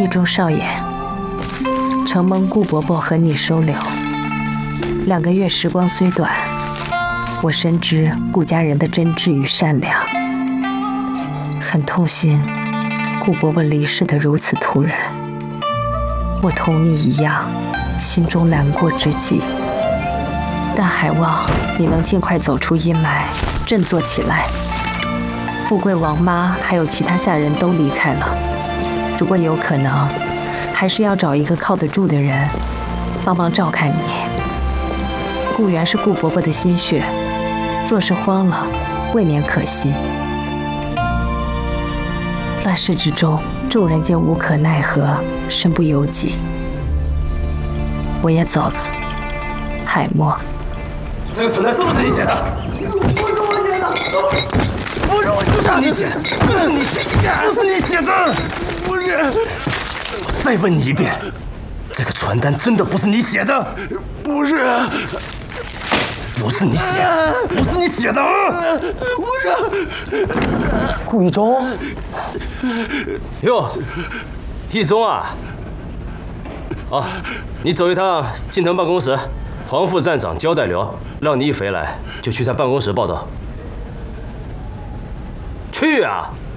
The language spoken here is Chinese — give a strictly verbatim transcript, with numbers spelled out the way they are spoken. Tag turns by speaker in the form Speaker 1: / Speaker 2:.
Speaker 1: 一中少爷，承蒙顾伯伯和你收留，两个月时光虽短，我深知顾家人的真挚与善良，很痛心顾伯伯离世的如此突然。我同你一样，心中难过之极，但还望你能尽快走出阴霾，振作起来。富贵王妈还有其他下人都离开了，如果有可能，还是要找一个靠得住的人帮忙照看你。顾源是顾伯伯的心血，若是慌了，未免可惜。乱世之中，众人皆无可奈何，身不由己。我也走了，海默。
Speaker 2: 这个存单是不是你写的？
Speaker 3: 不是我写的。不是我写的。
Speaker 2: 不是你写的，不是你写的，不是你写的。
Speaker 3: 不是。
Speaker 2: 再问你一遍，这个传单真的不是你写的？
Speaker 3: 不是。
Speaker 2: 不是你写的，不是你写的。
Speaker 3: 不是。
Speaker 2: 顾一中。哟，一中啊！啊，你走一趟近藤办公室，黄副站长交代刘，让你一回来就去他办公室报道。去啊！